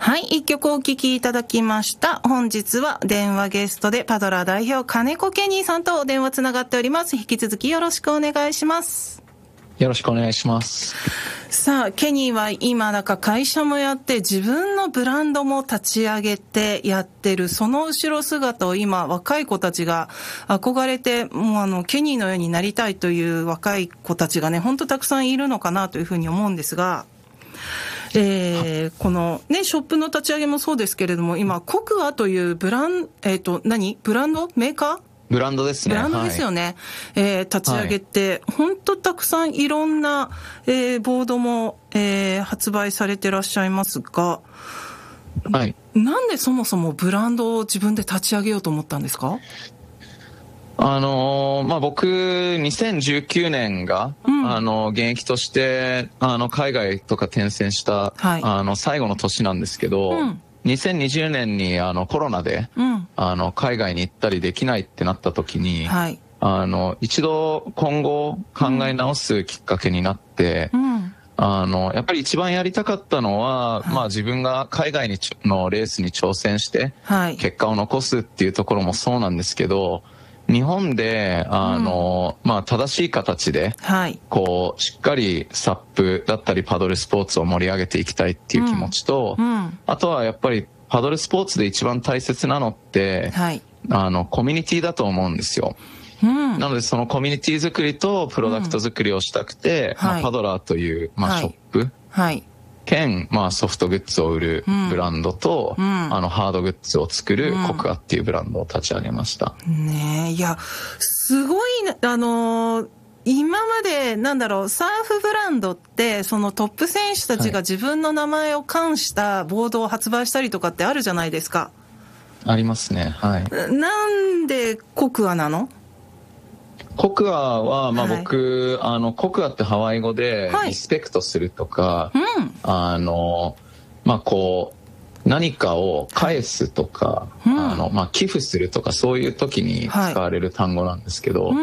はい、一曲お聴きいただきました。本日は電話ゲストでパドラー代表金子ケニーさんとお電話つながっております。引き続きよろしくお願いします。 よろしくお願いします。 さあ、ケニーは今なんか会社もやって自分のブランドも立ち上げてやってる、その後ろ姿を今若い子たちが憧れて、もうケニーのようになりたいという若い子たちがね、本当たくさんいるのかなというふうに思うんですが、このね、ショップの立ち上げもそうですけれども、今、コクアというブランドメーカーブランドですね。 ブランドですよね。はい、立ち上げて、本当たくさんいろんな、ボードも、発売されてらっしゃいますが、 はい。 なんでそもそもブランドを自分で立ち上げようと思ったんですか？ 僕、2019年が、現役として、海外とか転戦した、はい、最後の年なんですけど、2020年にコロナで、海外に行ったりできないってなった時に、はい、一度今後考え直すきっかけになって、やっぱり一番やりたかったのは、はい、自分が海外のレースに挑戦して、結果を残すっていうところもそうなんですけど、日本で、正しい形で、はい、しっかりサップだったりパドルスポーツを盛り上げていきたいっていう気持ちと、あとはやっぱりパドルスポーツで一番大切なのって、はい、コミュニティだと思うんですよ。なのでそのコミュニティ作りとプロダクト作りをしたくて、パドラーという、ショップ、兼、ソフトグッズを売るブランドと、ハードグッズを作るコクアっていうブランドを立ち上げました。 ねえ、いや、すごい、今まで、サーフブランドって、そのトップ選手たちが自分の名前を冠したボードを発売したりとかってあるじゃないですか。 ありますね。はい。 なんでコクアなの？ コクアは、僕、コクアってハワイ語で、リスペクトするとか、何かを返すとか、寄付するとか、そういう時に使われる単語なんですけど、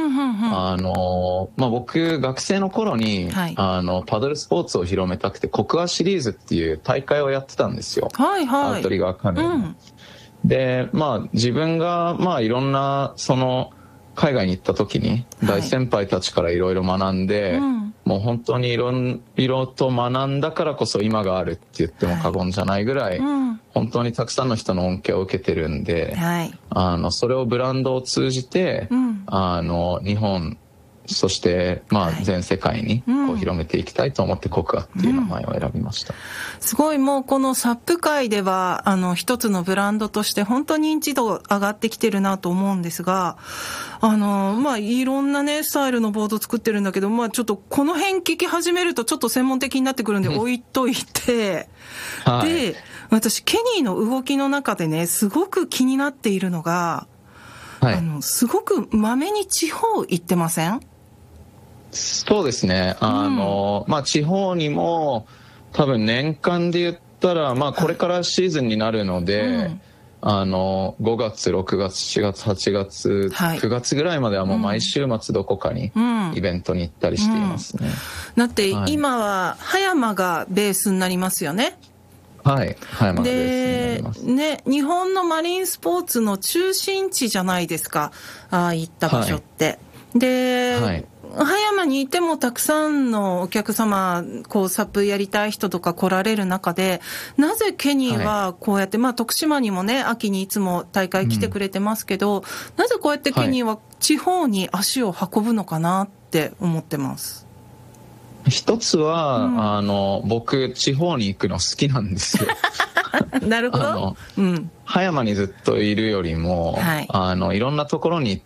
僕、学生の頃に、パドルスポーツを広めたくて、コクアシリーズっていう大会をやってたんですよ。アウトリガーカヌー。で、自分が、いろんな、海外に行った時に大先輩たちからいろいろ学んで、もう本当にいろと学んだからこそ今があるって言っても過言じゃないぐらい、本当にたくさんの人の恩恵を受けてるんで、それをブランドを通じて、日本そして全世界に広めていきたいと思ってコクアっていう名前を選びました。 すごい、もうこのサップ界では一つのブランドとして本当に認知度上がってきてるなと思うんですが、いろんなねスタイルのボード作ってるんだけど、ちょっとこの辺聞き始めるとちょっと専門的になってくるんで置いといて、で、私ケニーの動きの中でねすごく気になっているのが、すごくまめに地方行ってません？ そうですね。地方にも多分年間で言ったら、これからシーズンになるので、5月、6月、7月、8月、9月ぐらいまではもう毎週末どこかにイベントに行ったりしていますね。 だって今は葉山がベースになりますよね。 はい、葉山がベースになります。 ね、日本のマリンスポーツの中心地じゃないですか、ああいった場所って。で、葉山にいてもたくさんのお客様、サップやりたい人とか来られる中で、なぜケニーはこうやって、徳島にもね、秋にいつも大会来てくれてますけど、なぜこうやってケニーは地方に足を運ぶのかなって思ってます。 一つは、僕、地方に行くの好きなんですよ。 なるほど。 葉山にずっといるよりも、いろんなところに行っ